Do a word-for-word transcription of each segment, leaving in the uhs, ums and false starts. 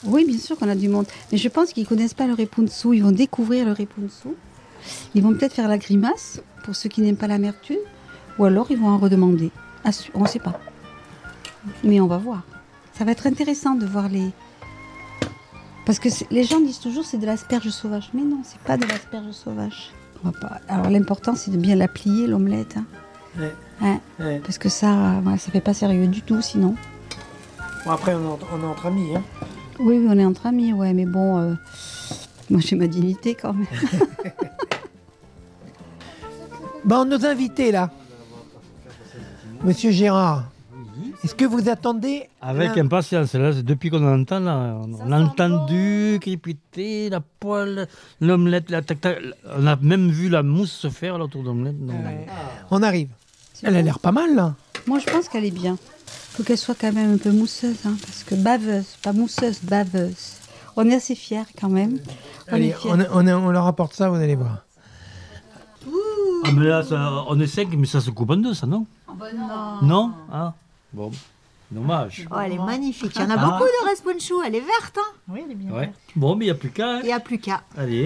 Oui, bien sûr qu'on a du monde. Mais je pense qu'ils ne connaissent pas le repunsu. Ils vont découvrir le repunsu. Ils vont peut-être faire la grimace pour ceux qui n'aiment pas l'amertume. Ou alors ils vont en redemander. On ne sait pas. Mais on va voir. Ça va être intéressant de voir les... Parce que les gens disent toujours c'est de l'asperge sauvage. Mais non, c'est pas de l'asperge sauvage. On va pas... Alors l'important c'est de bien la plier, l'omelette. Hein. Ouais. Hein Ouais. Parce que ça, ouais, ça fait pas sérieux du tout sinon. Bon, après, on est, entre, on est entre amis. Hein. Oui, oui, on est entre amis, ouais, mais bon, euh, moi j'ai ma dignité quand même. Bon, nos invités là. Monsieur Gérard, est-ce que vous attendez Avec un... impatience, là, c'est depuis qu'on entend, là, on, on a entendu crépiter la poêle, l'omelette, la tac, tac, on a même vu la mousse se faire là, autour de l'omelette. Ouais. On arrive. Elle a l'air pas mal là. Moi je pense qu'elle est bien. Il faut qu'elle soit quand même un peu mousseuse, hein, parce que baveuse, pas mousseuse, baveuse. On est assez fiers quand même. On Allez, est fiers. on, on, on leur apporte ça, vous allez voir. Ah, mais là, ça, on est cinq, mais ça se coupe en deux, ça, non? Non. Non? Ah, bon, dommage. Oh, elle est magnifique. Il y en a Ah. beaucoup de responchou. Elle est verte, hein. Oui, elle est bien. Ouais. Bon, mais il n'y a plus qu'à. hein. Il n'y a plus qu'à. Allez.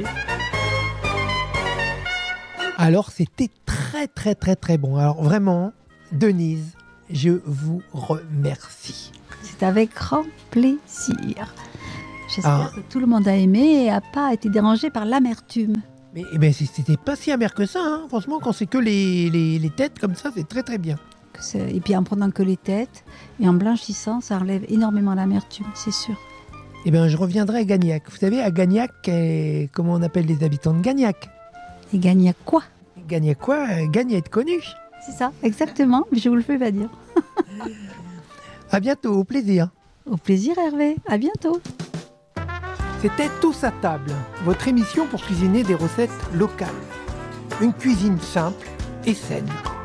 Alors, c'était très, très, très, très bon. Alors, vraiment, Denise, je vous remercie. C'est avec grand plaisir. J'espère Ah. que tout le monde a aimé et n'a pas été dérangé par l'amertume. Mais, eh ben, c'était pas si amer que ça. Hein. Franchement, quand c'est que les, les, les têtes comme ça, c'est très, très bien. Que c'est- Et puis en prenant que les têtes et en blanchissant, ça enlève énormément l'amertume, c'est sûr. Eh bien, je reviendrai à Gagnac. Vous savez, à Gagnac, eh, comment on appelle les habitants de Gagnac? Et gagne à quoi? Gagnac quoi euh, Gagnette connu. C'est ça, exactement, mais je vous le fais pas dire. À bientôt, au plaisir. Au plaisir Hervé, à bientôt. C'était Tous à table, votre émission pour cuisiner des recettes locales. Une cuisine simple et saine.